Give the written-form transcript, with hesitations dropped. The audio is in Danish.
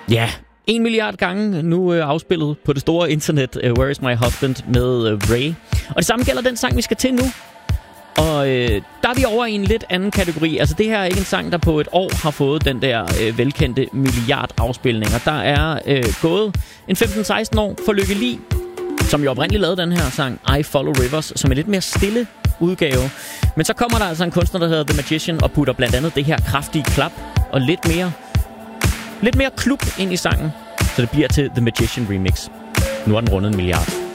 Ja, 1 milliard gange nu afspillet på det store internet, Where is my husband med Ray. Og det samme gælder den sang, vi skal til nu. Og der er vi over i en lidt anden kategori. Altså det her er ikke en sang, der på et år har fået den der velkendte milliard afspilninger. Der er gået en 15-16 år for Lykke Li, som jo oprindeligt lavede den her sang I Follow Rivers, som er lidt mere stille udgave. Men så kommer der altså en kunstner, der hedder The Magician, og putter blandt andet det her kraftige klap og lidt mere klub ind i sangen, så det bliver til The Magician Remix. Nu er den rundet 1 milliard.